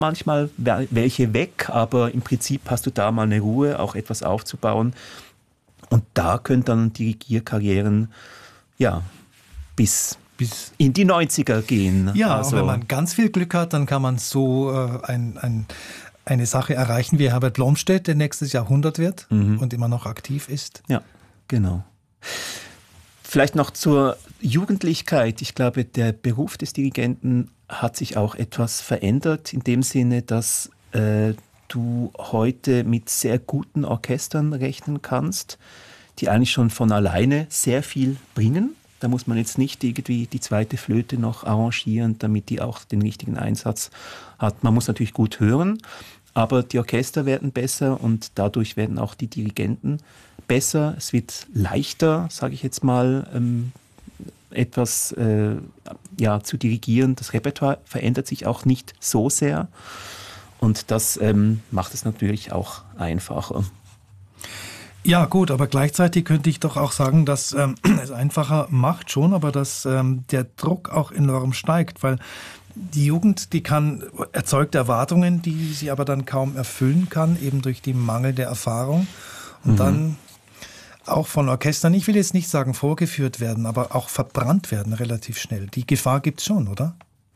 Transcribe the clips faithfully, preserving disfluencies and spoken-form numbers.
manchmal welche weg, aber im Prinzip hast du da mal eine Ruhe, auch etwas aufzubauen. Und da können dann Dirigierkarrieren ja, bis, bis in die neunziger gehen. Ja, also, und wenn man ganz viel Glück hat, dann kann man so äh, ein, ein, eine Sache erreichen wie Herbert Blomstedt, der nächstes Jahrhundert wird mhm. und immer noch aktiv ist. Ja, genau. Vielleicht noch zur Jugendlichkeit. Ich glaube, der Beruf des Dirigenten hat sich auch etwas verändert, in dem Sinne, dass äh, du heute mit sehr guten Orchestern rechnen kannst, die eigentlich schon von alleine sehr viel bringen. Da muss man jetzt nicht irgendwie die zweite Flöte noch arrangieren, damit die auch den richtigen Einsatz hat. Man muss natürlich gut hören, aber die Orchester werden besser und dadurch werden auch die Dirigenten besser. Es wird leichter, sage ich jetzt mal, ähm, etwas äh, ja, zu dirigieren. Das Repertoire verändert sich auch nicht so sehr und das ähm, macht es natürlich auch einfacher. Ja gut, aber gleichzeitig könnte ich doch auch sagen, dass ähm, es einfacher macht schon, aber dass ähm, der Druck auch enorm steigt, weil die Jugend, die kann, erzeugt Erwartungen, die sie aber dann kaum erfüllen kann, eben durch die mangelnde Erfahrung und mhm. dann auch von Orchestern, ich will jetzt nicht sagen vorgeführt werden, aber auch verbrannt werden relativ schnell. Die Gefahr gibt es schon, oder?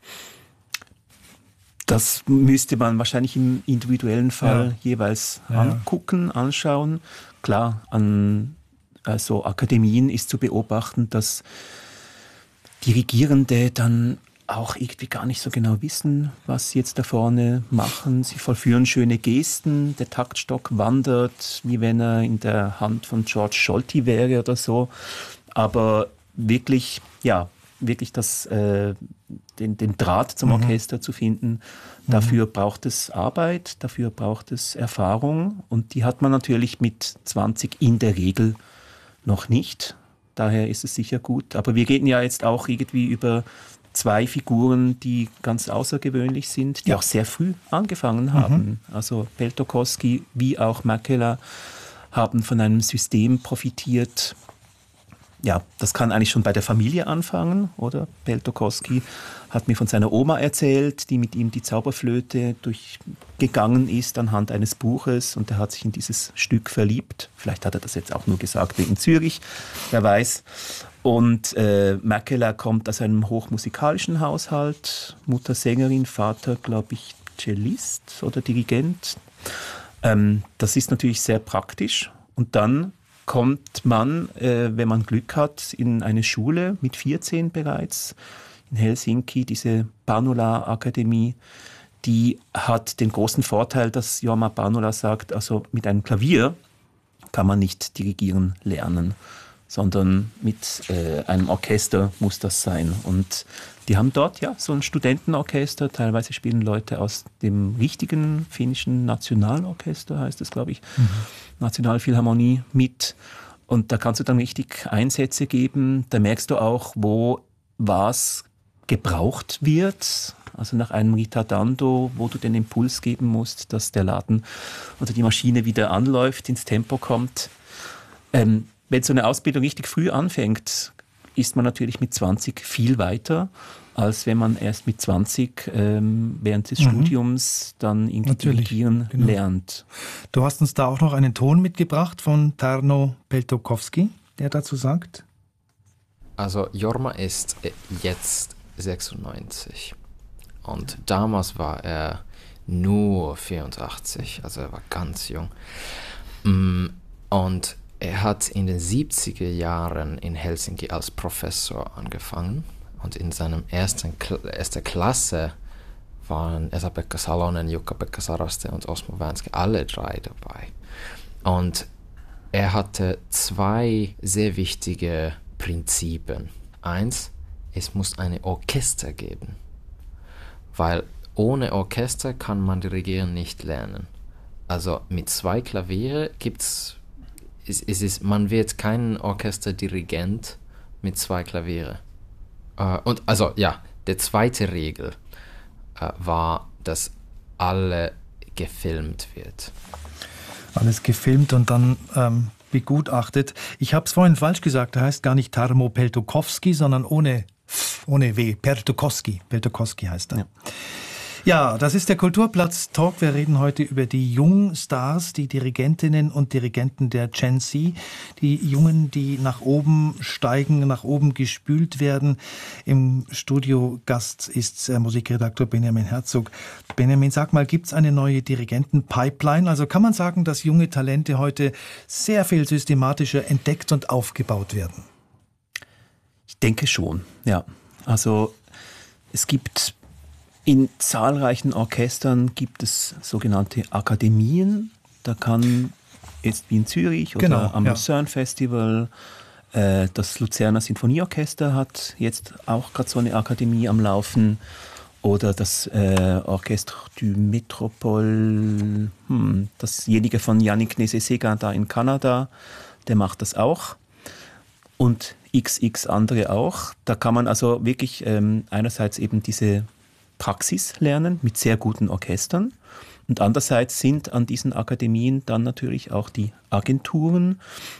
Das müsste man wahrscheinlich im individuellen Fall ja. jeweils ja. angucken, anschauen. Klar, an also Akademien ist zu beobachten, dass Dirigierende dann auch irgendwie gar nicht so genau wissen, was sie jetzt da vorne machen. Sie vollführen schöne Gesten, der Taktstock wandert, wie wenn er in der Hand von George Scholti wäre oder so. Aber wirklich, ja, wirklich das, äh, den, den Draht zum mhm. Orchester zu finden, dafür mhm. braucht es Arbeit, dafür braucht es Erfahrung und die hat man natürlich mit zwanzig in der Regel noch nicht. Daher ist es sicher gut. Aber wir reden ja jetzt auch irgendwie über zwei Figuren, die ganz außergewöhnlich sind, die ja. auch sehr früh angefangen haben. Mhm. Also Peltokoski wie auch Mäkelä haben von einem System profitiert. Ja, das kann eigentlich schon bei der Familie anfangen, oder? Peltokoski hat mir von seiner Oma erzählt, die mit ihm die Zauberflöte durchgegangen ist anhand eines Buches und er hat sich in dieses Stück verliebt. Vielleicht hat er das jetzt auch nur gesagt wegen Zürich, wer weiß. Und äh, Mäkelä kommt aus einem hochmusikalischen Haushalt, Mutter Sängerin, Vater, glaube ich, Cellist oder Dirigent. Ähm, das ist natürlich sehr praktisch. Und dann kommt man, äh, wenn man Glück hat, in eine Schule mit vierzehn bereits in Helsinki, diese Panula-Akademie. Die hat den großen Vorteil, dass Jorma Panula sagt, also mit einem Klavier kann man nicht dirigieren lernen, sondern mit äh, einem Orchester muss das sein. Und die haben dort ja so ein Studentenorchester, teilweise spielen Leute aus dem richtigen finnischen Nationalorchester, heißt es, glaube ich, mhm. Nationalphilharmonie mit. Und da kannst du dann richtig Einsätze geben. Da merkst du auch, wo was gebraucht wird. Also nach einem Ritardando, wo du den Impuls geben musst, dass der Laden oder die Maschine wieder anläuft, ins Tempo kommt. Ähm, Wenn so eine Ausbildung richtig früh anfängt, ist man natürlich mit zwanzig viel weiter, als wenn man erst mit zwanzig ähm, während des mhm. Studiums dann irgendwie dirigieren genau. lernt. Du hast uns da auch noch einen Ton mitgebracht von Tarno Peltokoski, der dazu sagt. Also Jorma ist jetzt sechsundneunzig und damals war er nur vierundachtzig, also er war ganz jung. Und er hat in den siebziger Jahren in Helsinki als Professor angefangen und in seinem ersten Kla- erste Klasse waren Esa-Pekka Salonen, Jukka-Pekka Saraste und Osmo Vänskä alle drei dabei. Und er hatte zwei sehr wichtige Prinzipien. Eins, es muss ein Orchester geben, weil ohne Orchester kann man dirigieren nicht lernen. Also mit zwei Klaviere gibt's Es, es ist, man wird kein Orchesterdirigent mit zwei Klaviere. Äh, und also ja, die zweite Regel äh, war, dass alle gefilmt wird. Alles gefilmt und dann ähm, begutachtet. Ich habe es vorhin falsch gesagt, er heißt gar nicht Tarmo Peltokoski, sondern ohne, ohne W, Peltokoski. Peltokoski heißt er. Ja. Ja, das ist der Kulturplatz Talk. Wir reden heute über die Jungstars, die Dirigentinnen und Dirigenten der Gen Z. Die Jungen, die nach oben steigen, nach oben gespült werden. Im Studio Gast ist äh, Musikredakteur Benjamin Herzog. Benjamin, sag mal, gibt es eine neue Dirigenten-Pipeline? Also kann man sagen, dass junge Talente heute sehr viel systematischer entdeckt und aufgebaut werden? Ich denke schon, ja. Also es gibt in zahlreichen Orchestern gibt es sogenannte Akademien. Da kann jetzt wie in Zürich oder genau, am ja. Lucerne Festival, äh, das Luzerner Sinfonieorchester hat jetzt auch gerade so eine Akademie am Laufen. Oder das äh, Orchestre du Métropole, hm, dasjenige von Yannick Nézet-Séguin da in Kanada, der macht das auch. Und x x andere auch. Da kann man also wirklich ähm, einerseits eben diese Praxis lernen mit sehr guten Orchestern und andererseits sind an diesen Akademien dann natürlich auch die Agenturen,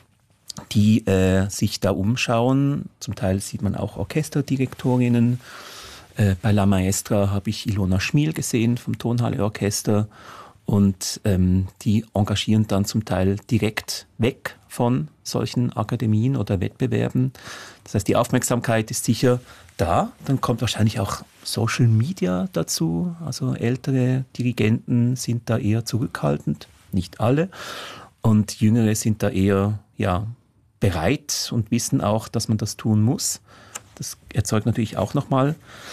die äh, sich da umschauen. Zum Teil sieht man auch Orchesterdirektorinnen. Äh, bei La Maestra habe ich Ilona Schmiel gesehen vom Tonhalle Orchester und ähm, die engagieren dann zum Teil direkt weg von solchen Akademien oder Wettbewerben. Das heißt, die Aufmerksamkeit ist sicher da. Dann kommt wahrscheinlich auch Social Media dazu. Also ältere Dirigenten sind da eher zurückhaltend, nicht alle. Und Jüngere sind da eher ja, bereit und wissen auch, dass man das tun muss. Das erzeugt natürlich auch nochmal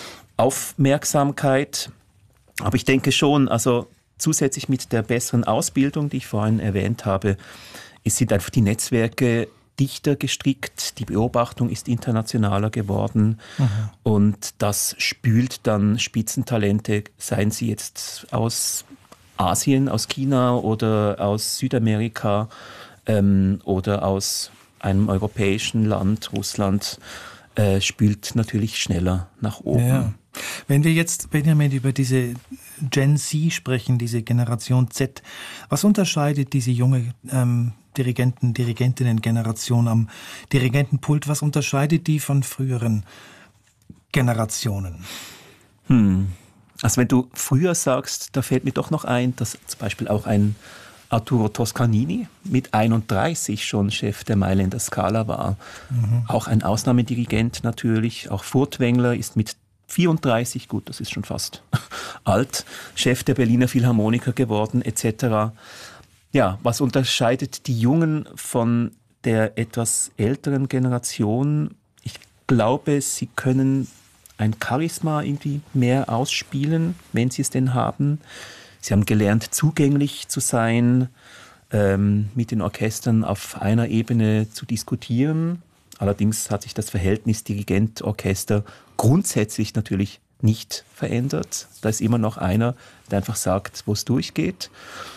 Aufmerksamkeit. Aber ich denke schon, also zusätzlich mit der besseren Ausbildung, die ich vorhin erwähnt habe, es sind einfach die Netzwerke dichter gestrickt, die Beobachtung ist internationaler geworden mhm. und das spült dann Spitzentalente, seien sie jetzt aus Asien, aus China oder aus Südamerika ähm, oder aus einem europäischen Land, Russland, äh, spült natürlich schneller nach oben. Ja. Wenn wir jetzt, Benjamin, über diese Gen Z sprechen, diese Generation Z, was unterscheidet diese junge ähm, Dirigenten, Dirigentinnen-Generation am Dirigentenpult, was unterscheidet die von früheren Generationen? Hm. Also wenn du früher sagst, da fällt mir doch noch ein, dass zum Beispiel auch ein Arturo Toscanini mit einunddreißig schon Chef der Mailänder Scala war. Mhm. Auch ein Ausnahmedirigent natürlich, auch Furtwängler ist mit vierunddreißig, gut, das ist schon fast alt, Chef der Berliner Philharmoniker geworden, et cetera. Ja, was unterscheidet die Jungen von der etwas älteren Generation? Ich glaube, sie können ein Charisma irgendwie mehr ausspielen, wenn sie es denn haben. Sie haben gelernt, zugänglich zu sein, ähm, mit den Orchestern auf einer Ebene zu diskutieren. Allerdings hat sich das Verhältnis Dirigent-Orchester grundsätzlich natürlich nicht verändert. Da ist immer noch einer, der einfach sagt, wo es durchgeht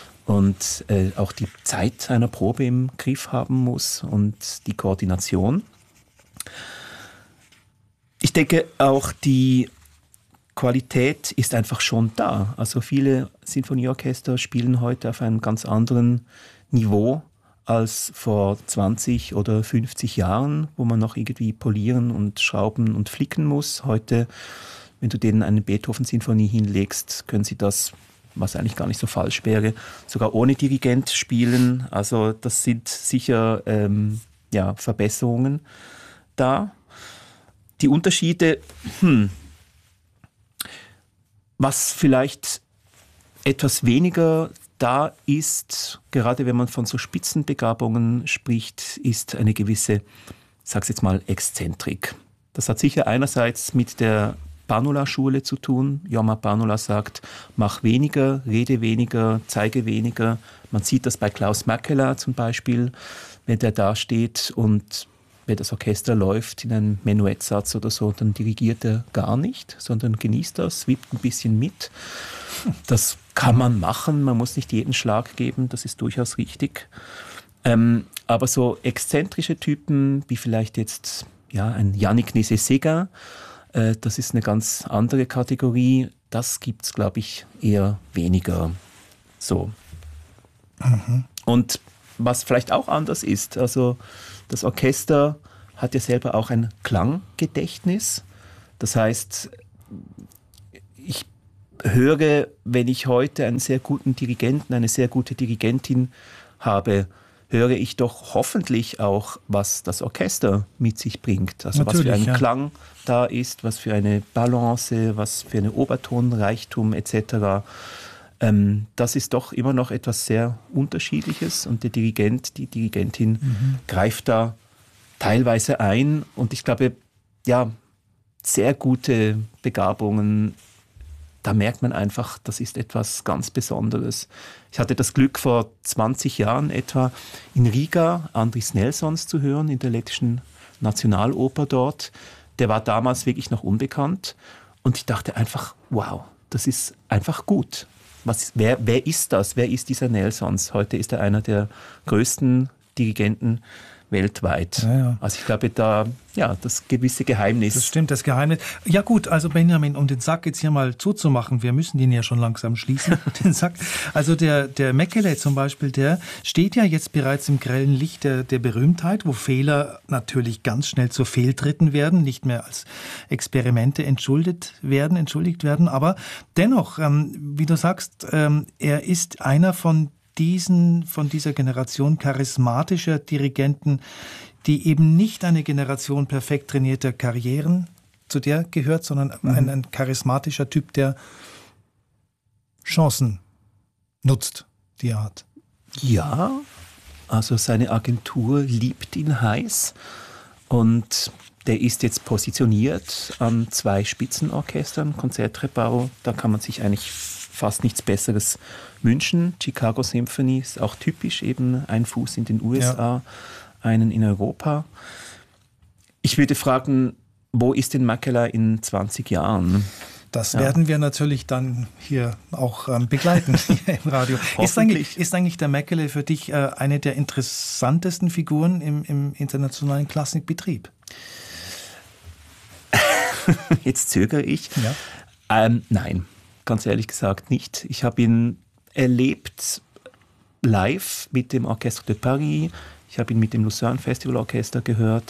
und äh, auch die Zeit einer Probe im Griff haben muss und die Koordination. Ich denke, auch die Qualität ist einfach schon da. Also viele Sinfonieorchester spielen heute auf einem ganz anderen Niveau als vor zwanzig oder fünfzig Jahren, wo man noch irgendwie polieren und schrauben und flicken muss. Heute, wenn du denen eine Beethoven-Sinfonie hinlegst, können sie das, was eigentlich gar nicht so falsch wäre, sogar ohne Dirigent spielen. Also das sind sicher ähm, ja, Verbesserungen da. Die Unterschiede, hm, was vielleicht etwas weniger da ist, gerade wenn man von so Spitzenbegabungen spricht, ist eine gewisse, ich sag's jetzt mal, Exzentrik. Das hat sicher einerseits mit der Panula-Schule zu tun. Jorma Panula sagt, mach weniger, rede weniger, zeige weniger. Man sieht das bei Klaus Mäkelä zum Beispiel, wenn der da steht und wenn das Orchester läuft in einem Menuettsatz oder so, dann dirigiert er gar nicht, sondern genießt das, wippt ein bisschen mit. Das kann man machen, man muss nicht jeden Schlag geben, das ist durchaus richtig. Ähm, aber so exzentrische Typen, wie vielleicht jetzt ja, ein Yannick Nézet-Séguin, äh, das ist eine ganz andere Kategorie, das gibt es, glaube ich, eher weniger so. Mhm. Und was vielleicht auch anders ist, also das Orchester hat ja selber auch ein Klanggedächtnis. Das heißt, ich höre, wenn ich heute einen sehr guten Dirigenten, eine sehr gute Dirigentin habe, höre ich doch hoffentlich auch, was das Orchester mit sich bringt. Also Natürlich, was für ein ja. Klang da ist, was für eine Balance, was für eine Obertonreichtum et cetera. Ähm, das ist doch immer noch etwas sehr Unterschiedliches und der Dirigent, die Dirigentin mhm. greift da teilweise ein und ich glaube, ja, sehr gute Begabungen, da merkt man einfach, das ist etwas ganz Besonderes. Ich hatte das Glück, vor zwanzig Jahren etwa in Riga Andris Nelsons zu hören, in der lettischen Nationaloper dort. Der war damals wirklich noch unbekannt und ich dachte einfach, wow, das ist einfach gut. Was, wer, wer ist das? Wer ist dieser Nelsons? Heute ist er einer der größten Dirigenten weltweit. Ja, ja. Also ich glaube, da, ja, das gewisse Geheimnis. Das stimmt, das Geheimnis. Ja gut, also Benjamin, um den Sack jetzt hier mal zuzumachen, wir müssen den ja schon langsam schließen, den Sack. Also der, der Mäkelä zum Beispiel, der steht ja jetzt bereits im grellen Licht der, der Berühmtheit, wo Fehler natürlich ganz schnell zu Fehltritten werden, nicht mehr als Experimente entschuldigt werden, entschuldigt werden, aber dennoch, ähm, wie du sagst, ähm, er ist einer von diesen, von dieser Generation charismatischer Dirigenten, die eben nicht eine Generation perfekt trainierter Karrieren, zu der gehört, sondern mhm. ein, ein charismatischer Typ, der Chancen nutzt, die er hat. Ja, also seine Agentur liebt ihn heiß und der ist jetzt positioniert an zwei Spitzenorchestern, Konzertgebouw, da kann man sich eigentlich fast nichts Besseres wünschen. Chicago Symphony ist auch typisch, eben ein Fuß in den U S A, ja. einen in Europa. Ich würde fragen, wo ist denn Mäkelä in zwanzig Jahren? Das ja. werden wir natürlich dann hier auch ähm, begleiten hier im Radio. Ist eigentlich, ist eigentlich der Mäkelä für dich äh, eine der interessantesten Figuren im, im internationalen Klassikbetrieb? Jetzt zögere ich. Ja. Ähm, nein. Ganz ehrlich gesagt nicht. Ich habe ihn erlebt live mit dem Orchestre de Paris. Ich habe ihn mit dem Lucerne Festival Orchester gehört.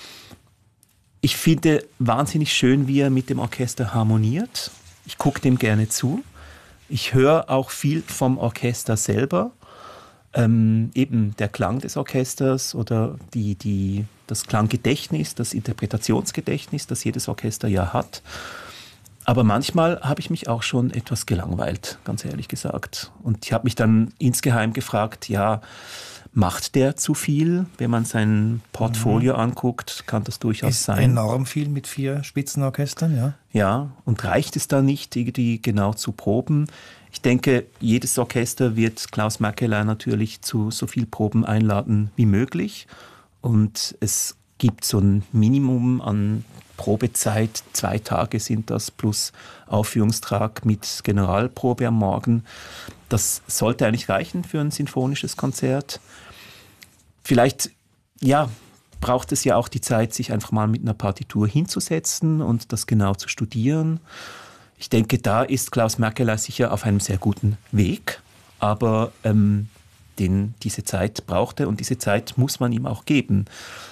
Ich finde wahnsinnig schön, wie er mit dem Orchester harmoniert. Ich gucke dem gerne zu. Ich höre auch viel vom Orchester selber. Ähm, eben der Klang des Orchesters oder die, die, das Klanggedächtnis, das Interpretationsgedächtnis, das jedes Orchester ja hat. Aber manchmal habe ich mich auch schon etwas gelangweilt, ganz ehrlich gesagt. Und ich habe mich dann insgeheim gefragt, ja, macht der zu viel? Wenn man sein Portfolio mhm. anguckt, kann das durchaus ist sein. Enorm viel mit vier Spitzenorchestern, ja. Ja, und reicht es da nicht, irgendwie genau zu proben? Ich denke, jedes Orchester wird Klaus Mäkelä natürlich zu so viel Proben einladen wie möglich. Und es gibt so ein Minimum an Probezeit, zwei Tage sind das, plus Aufführungstag mit Generalprobe am Morgen. Das sollte eigentlich reichen für ein sinfonisches Konzert. Vielleicht, ja, braucht es ja auch die Zeit, sich einfach mal mit einer Partitur hinzusetzen und das genau zu studieren. Ich denke, da ist Klaus Mäkelä sicher auf einem sehr guten Weg, aber ähm, den, diese Zeit braucht er und diese Zeit muss man ihm auch geben.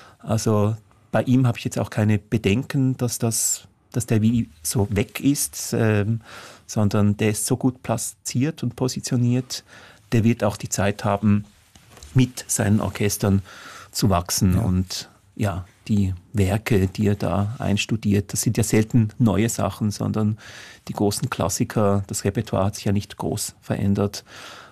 Also bei ihm habe ich jetzt auch keine Bedenken, dass, das, dass der wie so weg ist, ähm, sondern der ist so gut platziert und positioniert, der wird auch die Zeit haben, mit seinen Orchestern zu wachsen. Ja. Und ja, die Werke, die er da einstudiert, das sind ja selten neue Sachen, sondern die großen Klassiker, das Repertoire hat sich ja nicht groß verändert,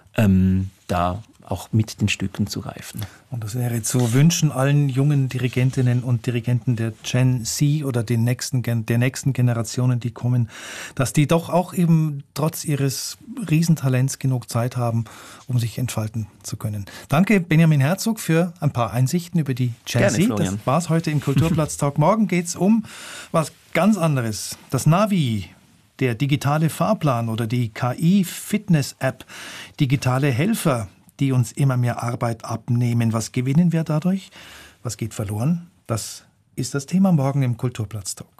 ähm, da auch mit den Stücken zu reifen. Und das wäre zu wünschen allen jungen Dirigentinnen und Dirigenten der Gen Z oder den nächsten, der nächsten Generationen, die kommen, dass die doch auch eben trotz ihres Riesentalents genug Zeit haben, um sich entfalten zu können. Danke Benjamin Herzog für ein paar Einsichten über die Gen Gerne, Z. Florian. Das war's heute im Kulturplatz-Talk. Morgen geht's um was ganz anderes. Das Navi, der digitale Fahrplan oder die K I-Fitness-App, digitale Helfer, die uns immer mehr Arbeit abnehmen. Was gewinnen wir dadurch? Was geht verloren? Das ist das Thema morgen im Kulturplatz-Talk.